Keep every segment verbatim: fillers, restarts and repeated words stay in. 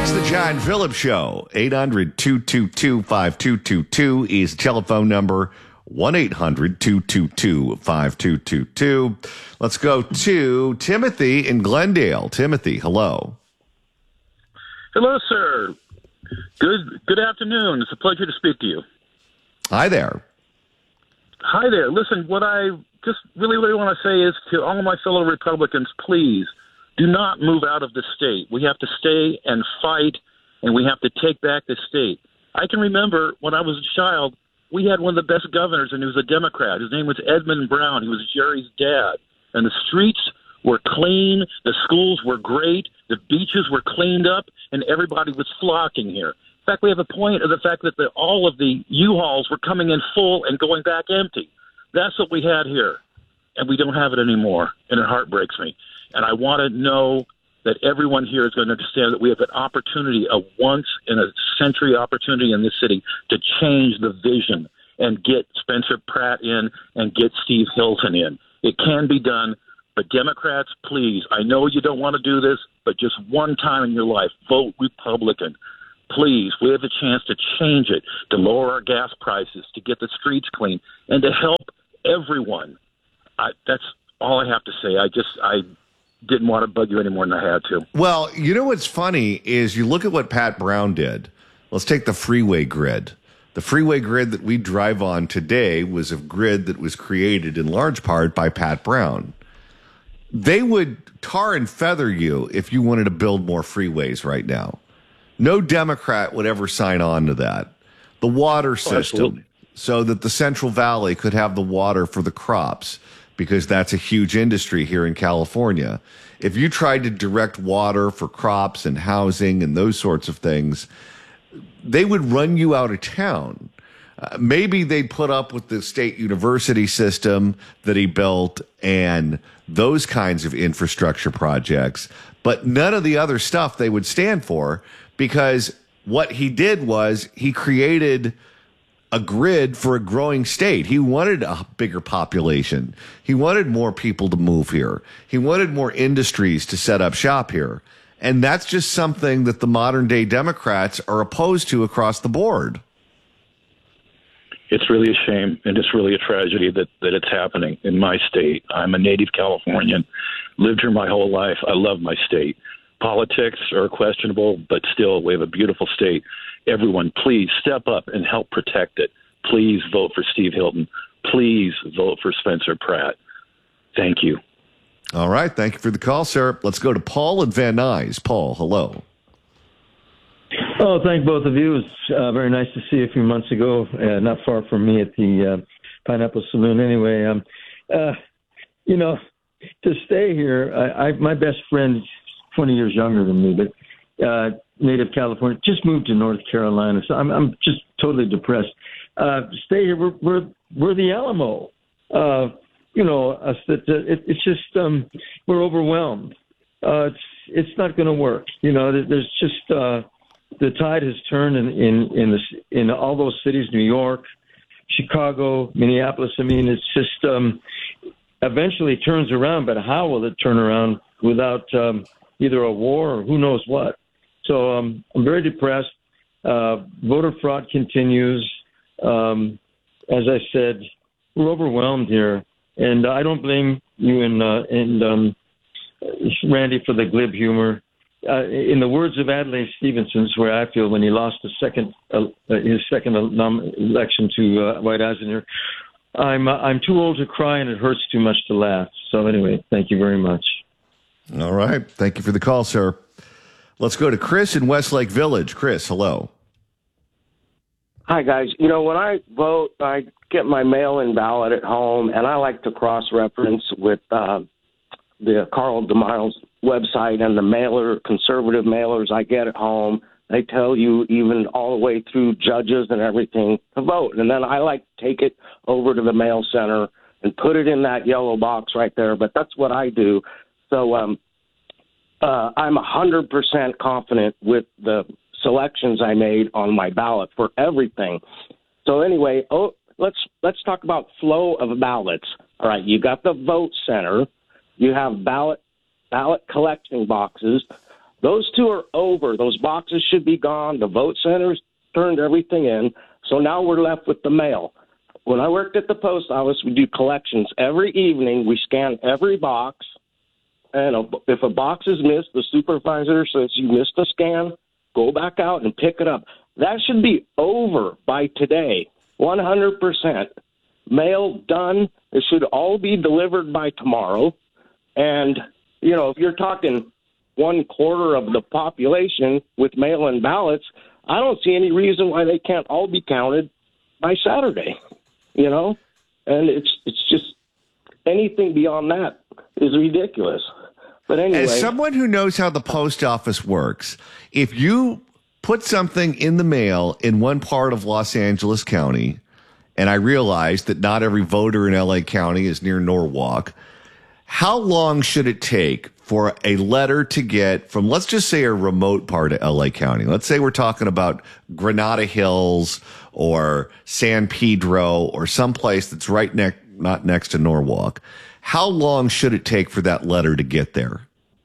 It's the John Phillips Show. eight hundred, two two two, five two two two is the telephone number. one eight hundred, two two two, five two two two. Let's go to Timothy in Glendale. Timothy, hello. Hello, sir. Good good afternoon. It's a pleasure to speak to you. Hi there. Hi there. Listen, what I just really, really want to say is to all of my fellow Republicans, please do not move out of the state. We have to stay and fight, and we have to take back the state. I can remember when I was a child, we had one of the best governors, and he was a Democrat. His name was Edmund Brown. He was Jerry's dad. And the streets were clean, the schools were great, the beaches were cleaned up, and everybody was flocking here. In fact, we have a point of the fact that the, all of the U-Hauls were coming in full and going back empty. That's what we had here, and we don't have it anymore, and it heartbreaks me. And I want to know that everyone here is going to understand that we have an opportunity, a once-in-a-century opportunity in this city to change the vision and get Spencer Pratt in and get Steve Hilton in. It can be done, but Democrats, please, I know you don't want to do this, but just one time in your life, vote Republican. Please, we have a chance to change it, to lower our gas prices, to get the streets clean, and to help everyone. I, that's all I have to say. I just, I didn't want to bug you any more than I had to. Well, you know what's funny is you look at what Pat Brown did. Let's take the freeway grid. The freeway grid that we drive on today was a grid that was created in large part by Pat Brown. They would tar and feather you if you wanted to build more freeways right now. No Democrat would ever sign on to that. The water system, oh, so that the Central Valley could have the water for the crops, because that's a huge industry here in California. If you tried to direct water for crops and housing and those sorts of things, they would run you out of town. Uh, maybe they'd put up with the state university system that he built and those kinds of infrastructure projects, but none of the other stuff they would stand for, because what he did was he created a grid for a growing state. He wanted a bigger population. He wanted more people to move here. He wanted more industries to set up shop here. And that's just something that the modern day Democrats are opposed to across the board. It's really a shame, and it's really a tragedy that, that it's happening in my state. I'm a native Californian, lived here my whole life. I love my state. Politics are questionable, but still, we have a beautiful state. Everyone, please step up and help protect it. Please vote for Steve Hilton. Please vote for Spencer Pratt. Thank you. All right. Thank you for the call, sir. Let's go to Paul and Van Nuys. Paul, hello. Oh, thank both of you. It was uh, very nice to see you a few months ago, uh, not far from me at the uh, Pineapple Saloon. Anyway, um, uh, you know, to stay here, I, I, my best friend is twenty years younger than me, but uh, native California, just moved to North Carolina. So I'm, I'm just totally depressed. Uh, stay here. We're, we're, we're the Alamo. Uh, you know, us that uh, it, it's just um, we're overwhelmed. Uh, it's it's not going to work. You know, there's just uh, the tide has turned in in in, this, in all those cities, New York, Chicago, Minneapolis. I mean, it's just um, eventually turns around. But how will it turn around without um, either a war or who knows what? So um, I'm very depressed. Uh, voter fraud continues. Um, as I said, we're overwhelmed here. And I don't blame you and, uh, and um, Randy for the glib humor. Uh, in the words of Adlai Stevenson, where I feel when he lost the second, uh, his second election to uh, Dwight Eisenhower, I'm uh, I'm too old to cry and it hurts too much to laugh. So anyway, thank you very much. All right. Thank you for the call, sir. Let's go to Chris in Westlake Village. Chris, hello. Hi, guys. You know, when I vote, I get my mail-in ballot at home, and I like to cross-reference with uh, the Carl DeMiles website and the mailer, conservative mailers I get at home. They tell you even all the way through judges and everything to vote. And then I like to take it over to the mail center and put it in that yellow box right there. But that's what I do. So um, uh, I'm one hundred percent confident with the selections I made on my ballot for everything. So anyway, oh, let's let's talk about flow of ballots. All right, you got the vote center, you have ballot ballot collecting boxes. Those two are over. Those boxes should be gone. The vote centers turned everything in. So now we're left with the mail. When I worked at the post office, we do collections every evening. We scan every box. And a, if a box is missed, the supervisor says you missed a scan, go back out and pick it up. That should be over by today, one hundred percent. Mail done. It should all be delivered by tomorrow. And, you know, if you're talking one quarter of the population with mail-in ballots, I don't see any reason why they can't all be counted by Saturday, you know? And it's it's just anything beyond that is ridiculous. But anyway. As someone who knows how the post office works, if you put something in the mail in one part of Los Angeles County, and I realize that not every voter in L A County is near Norwalk, how long should it take for a letter to get from, let's just say, a remote part of L A County? Let's say we're talking about Granada Hills or San Pedro or someplace that's right next, not next to Norwalk. How long should it take for that letter to get there?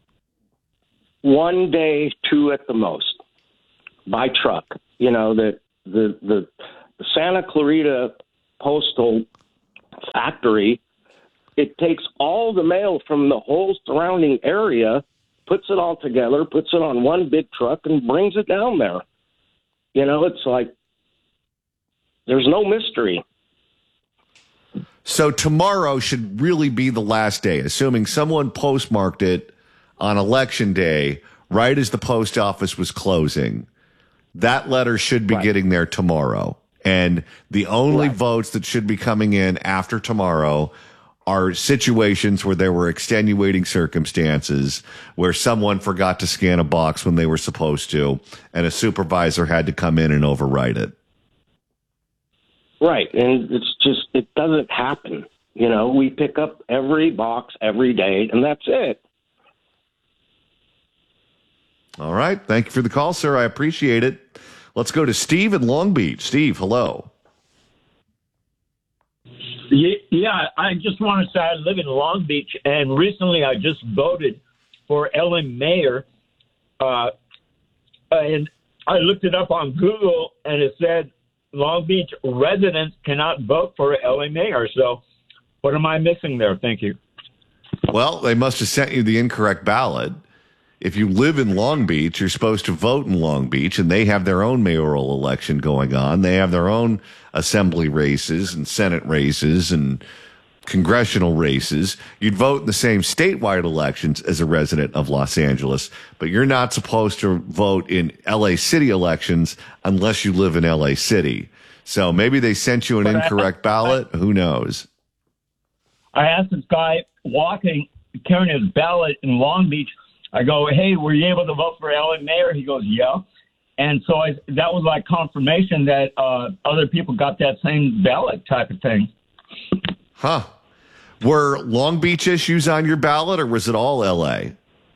One day, two at the most, by truck. You know, the the the, the Santa Clarita Postal Factory, it takes all the mail from the whole surrounding area, puts it all together, puts it on one big truck, and brings it down there. You know, it's like there's no mystery. So tomorrow should really be the last day, assuming someone postmarked it on election day, right as the post office was closing. That letter should be right. getting there tomorrow. And the only right. votes that should be coming in after tomorrow are situations where there were extenuating circumstances, where someone forgot to scan a box when they were supposed to, and a supervisor had to come in and override it. Right, and it's just, it doesn't happen. You know, we pick up every box every day, and that's it. All right. Thank you for the call, sir. I appreciate it. Let's go to Steve in Long Beach. Steve, hello. Yeah, I just want to say I live in Long Beach, and recently I just voted for L A mayor, uh, and I looked it up on Google, and it said Long Beach residents cannot vote for L A mayor. So what am I missing there? Thank you. Well, they must have sent you the incorrect ballot. If you live in Long Beach, you're supposed to vote in Long Beach, and they have their own mayoral election going on. They have their own assembly races and Senate races and congressional races. You'd vote in the same statewide elections as a resident of Los Angeles, but you're not supposed to vote in L A city elections unless you live in L A City. So maybe they sent you an But incorrect I, ballot. Who knows? I asked this guy walking, carrying his ballot in Long Beach. I go, hey, were you able to vote for L A mayor? He goes, yeah. And so I, that was like confirmation that uh, other people got that same ballot type of thing. Huh. Were Long Beach issues on your ballot, or was it all L A?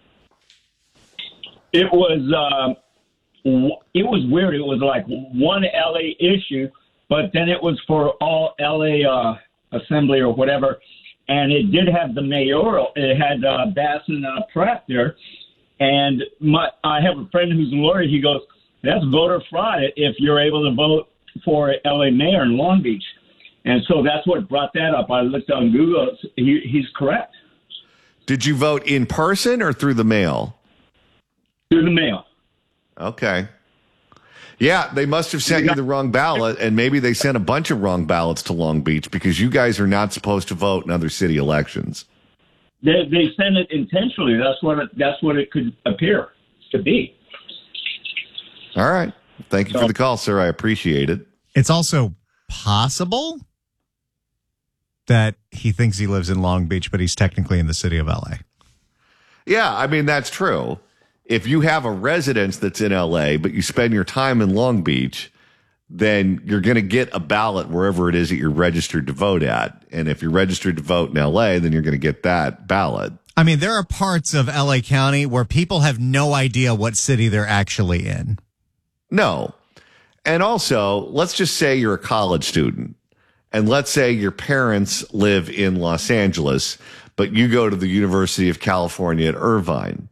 It was uh, it was weird. It was like one L A issue, but then it was for all L A uh, assembly or whatever. And it did have the mayoral. It had uh, Bass and uh, Pratt there. And my, I have a friend who's a lawyer. He goes, that's voter fraud if you're able to vote for L A mayor in Long Beach. And so that's what brought that up. I looked on Google. He, he's correct. Did you vote in person or through the mail? Through the mail. Okay. Yeah, they must have sent you the wrong ballot, and maybe they sent a bunch of wrong ballots to Long Beach because you guys are not supposed to vote in other city elections. They, they sent it intentionally. That's what it, that's what it could appear to be. All right. Thank you for the call, sir. I appreciate it. It's also possible that he thinks he lives in Long Beach, but he's technically in the city of L A. Yeah, I mean, that's true. If you have a residence that's in L A, but you spend your time in Long Beach, then you're going to get a ballot wherever it is that you're registered to vote at. And if you're registered to vote in L A, then you're going to get that ballot. I mean, there are parts of L A County where people have no idea what city they're actually in. No. And also, let's just say you're a college student, and let's say your parents live in Los Angeles, but you go to the University of California at Irvine.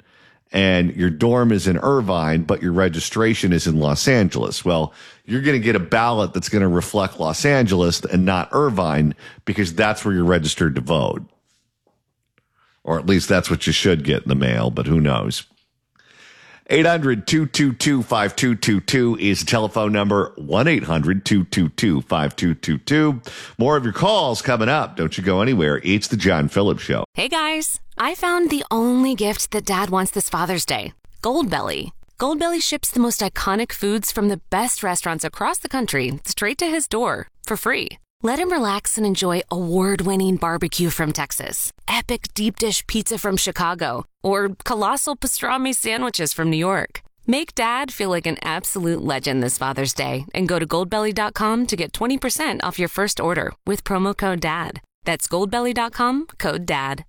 and your dorm is in Irvine, but your registration is in Los Angeles. Well, you're going to get a ballot that's going to reflect Los Angeles and not Irvine because that's where you're registered to vote. Or at least that's what you should get in the mail, but who knows? eight hundred, two two two, five two two two is the telephone number, one eight hundred, two two two, five two two two. More of your calls coming up. Don't you go anywhere. It's the John Phillips Show. Hey, guys. I found the only gift that Dad wants this Father's Day. Goldbelly. Goldbelly ships the most iconic foods from the best restaurants across the country straight to his door for free. Let him relax and enjoy award-winning barbecue from Texas, epic deep dish pizza from Chicago, or colossal pastrami sandwiches from New York. Make Dad feel like an absolute legend this Father's Day and go to goldbelly dot com to get twenty percent off your first order with promo code DAD. That's goldbelly dot com, code DAD.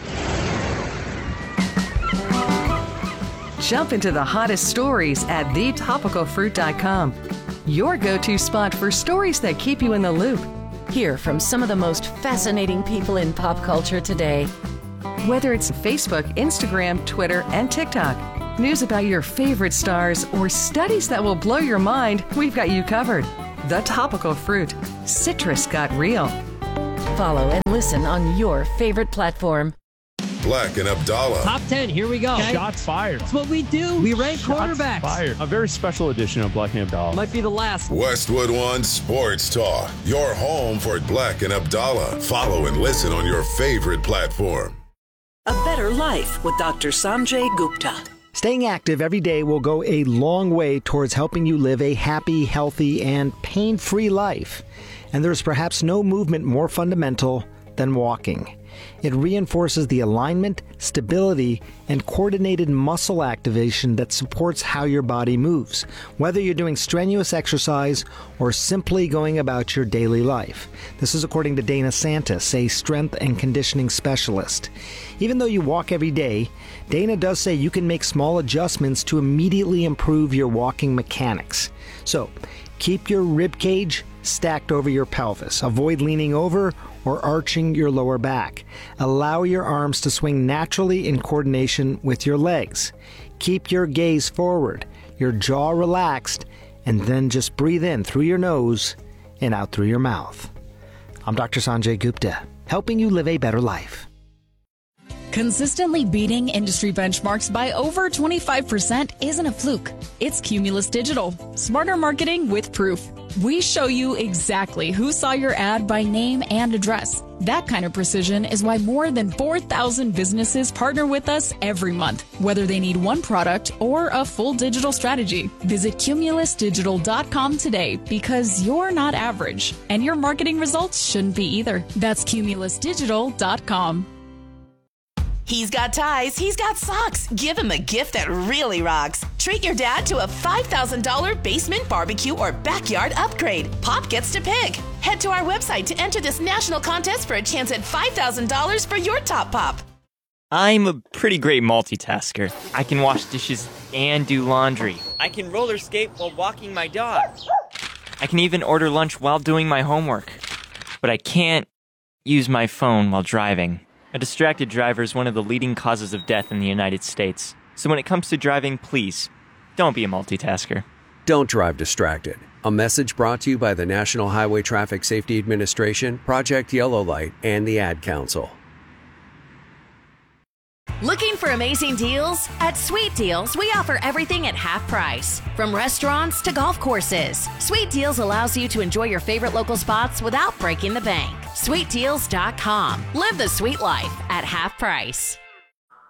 Jump into the hottest stories at the topical fruit dot com. Your go-to spot for stories that keep you in the loop. Hear from some of the most fascinating people in pop culture today. Whether it's Facebook, Instagram, Twitter, and TikTok, news about your favorite stars, or studies that will blow your mind, we've got you covered. The Topical Fruit. Citrus got real. Follow and listen on your favorite platform. Black and Abdallah. Top ten, here we go. Okay. Shots fired. That's what we do. We rank Shots quarterbacks. Fired. A very special edition of Black and Abdallah. Might be the last. Westwood One Sports Talk. Your home for Black and Abdallah. Follow and listen on your favorite platform. A Better Life with Doctor Sanjay Gupta. Staying active every day will go a long way towards helping you live a happy, healthy, and pain-free life. And there's perhaps no movement more fundamental than walking. It reinforces the alignment, stability, and coordinated muscle activation that supports how your body moves, whether you're doing strenuous exercise or simply going about your daily life. This is according to Dana Santis, a strength and conditioning specialist. Even though you walk every day, Dana does say you can make small adjustments to immediately improve your walking mechanics. So, keep your rib cage stacked over your pelvis. Avoid leaning over or arching your lower back. Allow your arms to swing naturally in coordination with your legs. Keep your gaze forward, your jaw relaxed, and then just breathe in through your nose and out through your mouth. I'm Doctor Sanjay Gupta, helping you live a better life. Consistently beating industry benchmarks by over twenty-five percent isn't a fluke. It's Cumulus Digital. Smarter marketing with proof. We show you exactly who saw your ad by name and address. That kind of precision is why more than four thousand businesses partner with us every month, whether they need one product or a full digital strategy. Visit cumulus digital dot com today because you're not average, and your marketing results shouldn't be either. That's cumulus digital dot com. He's got ties, he's got socks. Give him a gift that really rocks. Treat your dad to a five thousand dollars basement barbecue or backyard upgrade. Pop gets to pick. Head to our website to enter this national contest for a chance at five thousand dollars for your top pop. I'm a pretty great multitasker. I can wash dishes and do laundry. I can roller skate while walking my dog. I can even order lunch while doing my homework. But I can't use my phone while driving. A distracted driver is one of the leading causes of death in the United States. So when it comes to driving, please, don't be a multitasker. Don't drive distracted. A message brought to you by the National Highway Traffic Safety Administration, Project Yellow Light, and the Ad Council. Looking for amazing deals? At Sweet Deals, we offer everything at half price. From restaurants to golf courses, Sweet Deals allows you to enjoy your favorite local spots without breaking the bank. sweet deals dot com. Live the sweet life at half price.